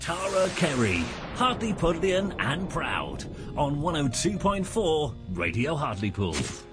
Tara Kerry, Hartlepoolian and proud on 102.4 Radio Hartlepool.